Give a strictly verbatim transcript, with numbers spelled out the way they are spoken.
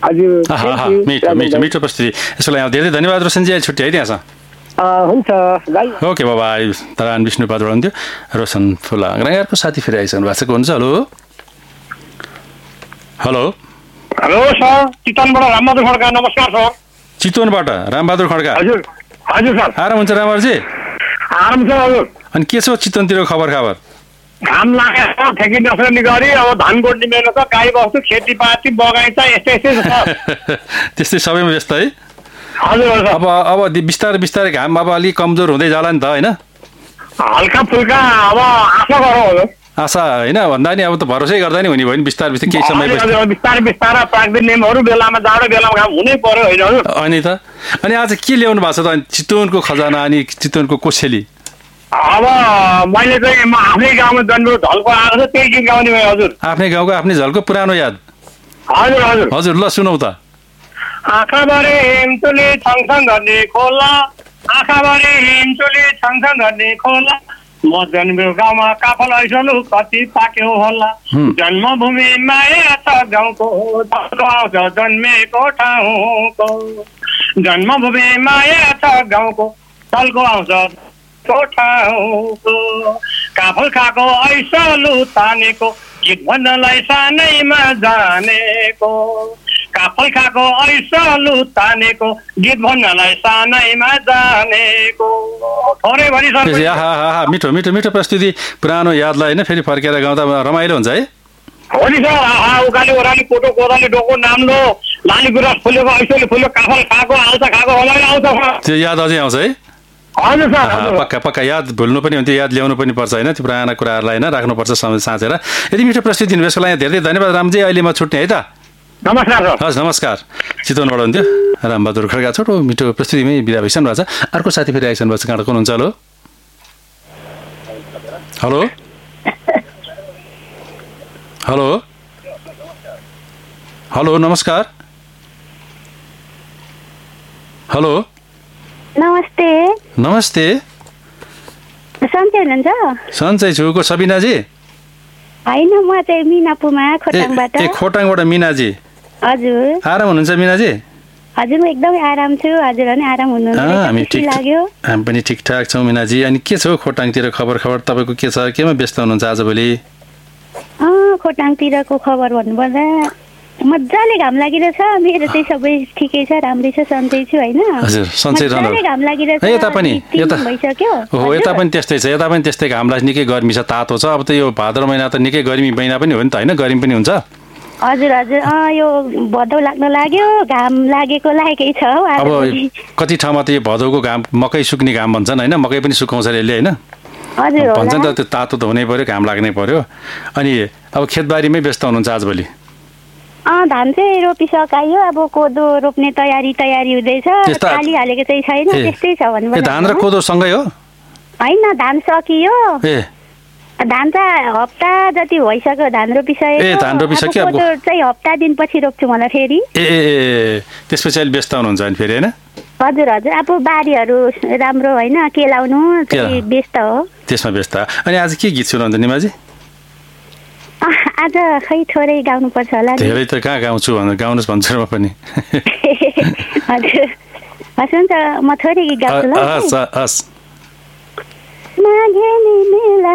हजुर मिठो मिठो मिठो प्रस्तुति। यसको लागि धेरै धन्यवाद रोशनजी। अहिले छुट्टी है त्यहाँसम्म। हुन्छ भाइ। ओके बाबा। धरान विष्णुपादबाट हुन्थ्यो रोशन फुला ग्राइरको साथी फेरि आइसक्नु भएको छ। को हुन्छ? Hello hello hello sir, चितवनबाट Rambahadur Khadka. नमस्कार सर। चितवनबाट रामबहादुर खड्का। हजुर हजुर सर। आराम हुन्छ रामबहादुरजी? आराम छ हजुर। अनि के छ चितवनतिर खबर खबर? घाम लागेको छ, ठेकी नसक्ने गरी अब धान गोड्ने बेला छ, गाई बस्तु खेतीपाती बगैँचा यस्तै यस्तै छ। त्यस्तै सबैमा व्यस्त है? हजुर हजुर। अब अब बिस्तारै बिस्तारै घाम अब अलिक कमजोर हुँदै जाला नि त होइन? हल्का फुल्का अब आशा गरौँ हजुर। आशा होइन भन्दा नि अब त भरोसै गर्दा नि हुने भयो नि बिस्तारै बिस्तारै केही समय बिस्तारै बिस्तारै प्राकृतिक नियमहरू बेलामा जाडो बेलामा घाम हुनै पर्यो होइन हजुर? अनि त अनि आज के ल्याउनु भएको छ त? चितवनको खजाना अनि चितवनको कोसेली। अब मैले चाहिँ म आफ्नै गाउँमा जन्मेको झल्को आएको छ, त्यही गीत गाउने भयो हजुर। आफ्नै गाउँको आफ्नै झल्को पुरानो याद। हजुर हजुर हजुर ल सुनौ त। आँखाभरि हिमचुली छङछङ गर्ने खोला, आँखाभरि हिमचुली छङछङ गर्ने खोला, म जन्मेको गाउँमा काफल ऐसलु कति पाक्यो होला, जन्मभूमि माया छ गाउँको आउँछ जन्मेको ठाउँको, जन्मभूमि माया छ गाउँको तल्को आउँछ ठाउँको, काफल खाएको ऐसलु तानेको गीत भन्नलाई सानैमा जानेको, काफल खाएको ऐसलु तानेको गीत भन्नलाई सानैमा जानेको। थोरै भनी सर। मिठो मिठो मिठो प्रस्तुति। पुरानो यादलाई होइन फेरि फर्केर गाउँदा रमाइलो हुन्छ है? हो नि सर। आहा उकाली ओह्राली कोटो कोदाली डोको नाम्लो लाली गुराँस फुलेको ऐसोले फुल्यो काफल खाएको आल्सा खाएको रमाइलो आउँछ। त्यो याद अझै आउँछ है? हजुर सर। पक्का पक्का याद भुल्नु पनि हुन्थ्यो, याद ल्याउनु पनि पर्छ होइन? त्यो पुराना कुराहरूलाई होइन राख्नुपर्छ समय साँचेर। यदि मिठो प्रस्तुति दिनुभयो यसको लागि धेरै धन्यवाद रामजी। अहिले म छुट्ने है त? नमस्कार सर। हस् नमस्कार। चितवनबाट हुन्थ्यो रामबहादुर खड्का। छोटो मिठो प्रस्तुतिमै बिदा भइसक्नु भएको छ। अर्को साथी फेरि आइसक्नु भएको छ। कहाँ हुनुहुन्छ? हेलो हेलो हेलो हेलो नमस्कार। हेलो नमस्ते। नमस्ते। सन्चै हुनुहुन्छ? सन्चै छु। को सबिनाजी? होइन म चाहिँ मिना पुमा खोटाङबाट। ए खोटाङबाट मिनाजी। हजुर। आराम हुनुहुन्छ मिनाजी? हजुर म एकदमै आराम छु। हजुर पनि आराम हुनुहुन्छ? हामी ठिक लाग्यो। हामी पनि ठिकठाक छौँ मिनाजी। अनि के छ खोटाङतिर खबर खबर तपाईँको के छ? केमा व्यस्त हुनुहुन्छ आजभोलि? खोटाङतिरको खबर भन्नुपर्दा मजाले घाम लागिरहेछ। मेरो चाहिँ सबै ठिकै छ, राम्रै छ, सन्चै छु होइन? हजुर सन्चै रहनु। घाम लागिरहेछ। यता पनि यता भइसक्यो। हो यता पनि त्यस्तै छ। यता पनि त्यस्तै घाम लाग्छ, निकै गर्मी छ, तातो छ। अब त यो भाद्र महिना त निकै गर्मी महिना पनि हो नि त होइन? गर्मी पनि हुन्छ। हजुर हजुर। अँ यो भदौ लाग्न लाग्यो, घाम लागेको लागेकै छ हौ। अब कति ठाउँमा त यो भदौको घाम मकै सुक्ने घाम भन्छन् होइन? मकै पनि सुकाउँछ यसले होइन? हजुर भन्छन् त त्यो तातो त हुनै पर्यो, घाम लाग्नै पर्यो। अनि अब खेतबारीमै व्यस्त हुनुहुन्छ आजभोलि? अँ धान चाहिँ रोपिसकायो, अब कोदो रोप्ने तयारी तयारी हुँदैछ। खाली हालेको चाहिँ छैन, त्यस्तै छ भन्नु। धान र कोदो सँगै हो? होइन धान सकियो। ए धान त हप्ता जति भइसक्यो, धान रोपिसक्यो। ए धान रोपिसक्यो। कोदो चाहिँ हप्ता दिनपछि रोप्छु मलाई फेरि। ए ए त्यसपछि अहिले व्यस्त हुनुहुन्छ अनि फेरि होइन? हजुर हजुर। अब बारीहरू राम्रो होइन, केलाउनु चाहिँ व्यस्त हो, त्यसमा व्यस्त। अनि आज के गीत सुनाउँछ निमाजी? आज खै थोरै गाउनुपर्छ होला। धेरै त कहाँ गाउँछु भनेर गाउनुहोस् भन्छु म पनि। हजुर हस् हुन्छ, म थोरै गीत गाउँछु ल। हस् हस्। माघे मेला